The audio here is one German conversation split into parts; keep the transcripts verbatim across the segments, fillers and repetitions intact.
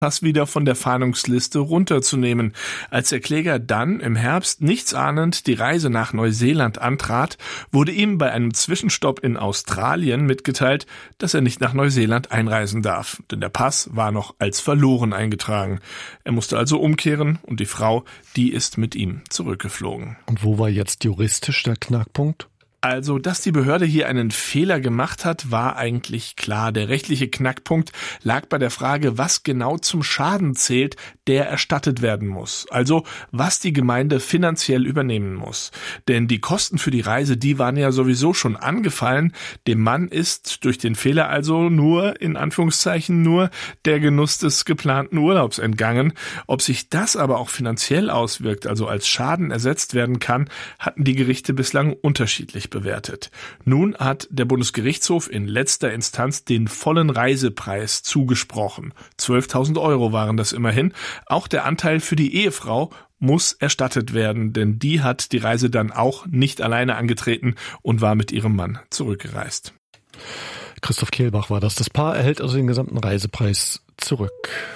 Pass wieder von der Fahndungsliste runterzunehmen. Als der Kläger dann im Herbst nichtsahnend die Reise nach Neuseeland antrat, wurde ihm bei einem Zwischenstopp in Australien mitgeteilt, dass er nicht nach Neuseeland einreisen darf, denn der Pass war noch als verloren eingetragen. Er musste also umkehren und die Frau, die ist mit ihm zurückgeflogen. Und wo war jetzt juristisch der Knackpunkt? Also, dass die Behörde hier einen Fehler gemacht hat, war eigentlich klar. Der rechtliche Knackpunkt lag bei der Frage, was genau zum Schaden zählt, der erstattet werden muss. Also, was die Gemeinde finanziell übernehmen muss. Denn die Kosten für die Reise, die waren ja sowieso schon angefallen. Dem Mann ist durch den Fehler also nur, in Anführungszeichen nur, der Genuss des geplanten Urlaubs entgangen. Ob sich das aber auch finanziell auswirkt, also als Schaden ersetzt werden kann, hatten die Gerichte bislang unterschiedlich bewertet. Nun hat der Bundesgerichtshof in letzter Instanz den vollen Reisepreis zugesprochen. zwölftausend Euro waren das immerhin. Auch der Anteil für die Ehefrau muss erstattet werden, denn die hat die Reise dann auch nicht alleine angetreten und war mit ihrem Mann zurückgereist. Christoph Kehlbach war das. Das Paar erhält also den gesamten Reisepreis zurück.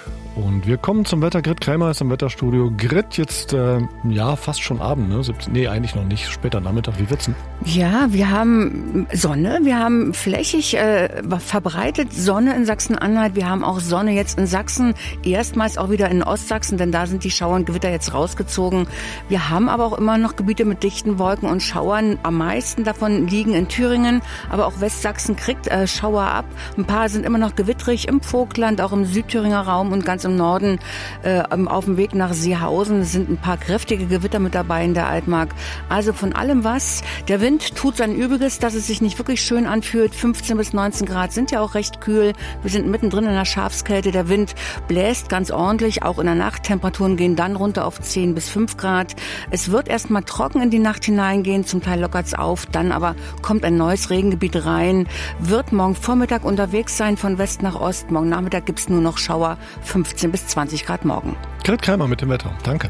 Und wir kommen zum Wetter. Grit Kreimer ist im Wetterstudio. Grit, jetzt, äh, ja, fast schon Abend, ne? siebzehn, nee, eigentlich noch nicht. Später Nachmittag. Wie wird's denn? Ja, wir haben Sonne. Wir haben flächig äh, verbreitet Sonne in Sachsen-Anhalt. Wir haben auch Sonne jetzt in Sachsen. Erstmals auch wieder in Ostsachsen, denn da sind die Schauer und Gewitter jetzt rausgezogen. Wir haben aber auch immer noch Gebiete mit dichten Wolken und Schauern. Am meisten davon liegen in Thüringen. Aber auch Westsachsen kriegt äh, Schauer ab. Ein paar sind immer noch gewittrig im Vogtland, auch im Südthüringer Raum und ganz im Norden äh, auf dem Weg nach Seehausen. Es sind ein paar kräftige Gewitter mit dabei in der Altmark. Also von allem was. Der Wind tut sein Übriges, dass es sich nicht wirklich schön anfühlt. fünfzehn bis neunzehn Grad sind ja auch recht kühl. Wir sind mittendrin in der Schafskälte. Der Wind bläst ganz ordentlich, auch in der Nacht. Temperaturen gehen dann runter auf zehn bis fünf Grad. Es wird erstmal trocken in die Nacht hineingehen. Zum Teil lockert es auf. Dann aber kommt ein neues Regengebiet rein. Wird morgen Vormittag unterwegs sein von West nach Ost. Morgen Nachmittag gibt es nur noch Schauer. fünfzehn bis zwanzig Grad morgen. Grit Kreimer mit dem Wetter. Danke.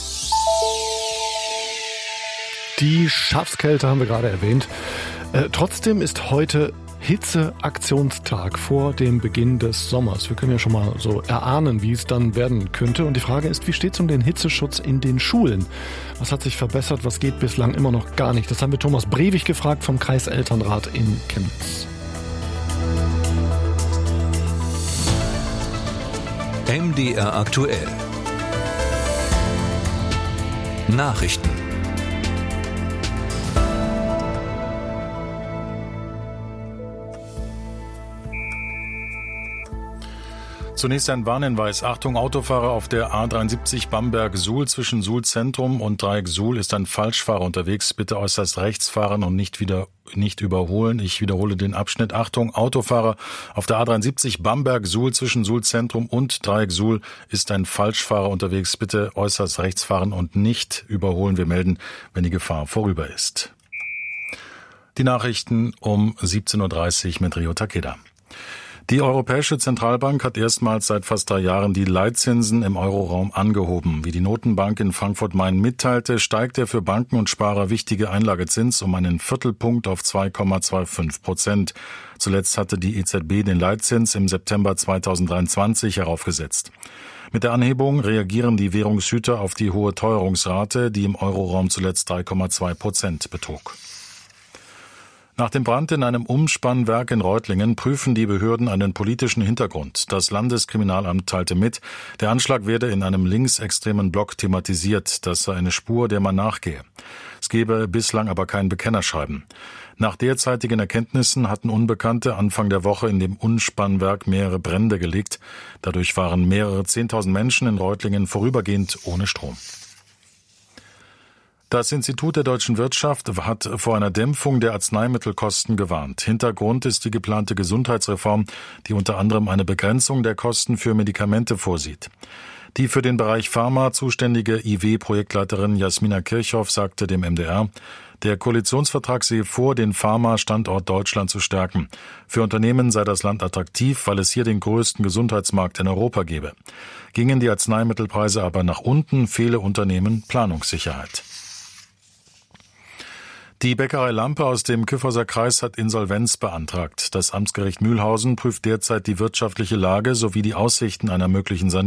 Die Schafskälte haben wir gerade erwähnt. Äh, trotzdem ist heute Hitzeaktionstag vor dem Beginn des Sommers. Wir können ja schon mal so erahnen, wie es dann werden könnte. Und die Frage ist, wie steht es um den Hitzeschutz in den Schulen? Was hat sich verbessert? Was geht bislang immer noch gar nicht? Das haben wir Thomas Brewig gefragt vom Kreiselternrat in Chemnitz. M D R aktuell. Nachrichten. Zunächst ein Warnhinweis. Achtung, Autofahrer auf der A dreiundsiebzig Bamberg-Suhl zwischen Suhl-Zentrum und Dreieck Suhl ist ein Falschfahrer unterwegs. Bitte äußerst rechts fahren und nicht wieder nicht überholen. Ich wiederhole den Abschnitt. Achtung, Autofahrer auf der A dreiundsiebzig Bamberg-Suhl zwischen Suhl-Zentrum und Dreieck Suhl ist ein Falschfahrer unterwegs. Bitte äußerst rechts fahren und nicht überholen. Wir melden, wenn die Gefahr vorüber ist. Die Nachrichten um siebzehn Uhr dreißig mit Rio Takeda. Die Europäische Zentralbank hat erstmals seit fast drei Jahren die Leitzinsen im Euroraum angehoben. Wie die Notenbank in Frankfurt-Main mitteilte, steigt der für Banken und Sparer wichtige Einlagezins um einen Viertelpunkt auf zwei Komma fünfundzwanzig Prozent. Zuletzt hatte die E Z B den Leitzins im September zweitausenddreiundzwanzig heraufgesetzt. Mit der Anhebung reagieren die Währungshüter auf die hohe Teuerungsrate, die im Euroraum zuletzt drei Komma zwei Prozent betrug. Nach dem Brand in einem Umspannwerk in Reutlingen prüfen die Behörden einen politischen Hintergrund. Das Landeskriminalamt teilte mit, der Anschlag werde in einem linksextremen Blog thematisiert. Das sei eine Spur, der man nachgehe. Es gebe bislang aber kein Bekennerschreiben. Nach derzeitigen Erkenntnissen hatten Unbekannte Anfang der Woche in dem Umspannwerk mehrere Brände gelegt. Dadurch waren mehrere zehntausend Menschen in Reutlingen vorübergehend ohne Strom. Das Institut der deutschen Wirtschaft hat vor einer Dämpfung der Arzneimittelkosten gewarnt. Hintergrund ist die geplante Gesundheitsreform, die unter anderem eine Begrenzung der Kosten für Medikamente vorsieht. Die für den Bereich Pharma zuständige I W-Projektleiterin Jasmina Kirchhoff sagte dem M D R, der Koalitionsvertrag sehe vor, den Pharma-Standort Deutschland zu stärken. Für Unternehmen sei das Land attraktiv, weil es hier den größten Gesundheitsmarkt in Europa gebe. Gingen die Arzneimittelpreise aber nach unten, fehle Unternehmen Planungssicherheit. Die Bäckerei Lampe aus dem Kyffhäuser Kreis hat Insolvenz beantragt. Das Amtsgericht Mühlhausen prüft derzeit die wirtschaftliche Lage sowie die Aussichten einer möglichen Sanierung.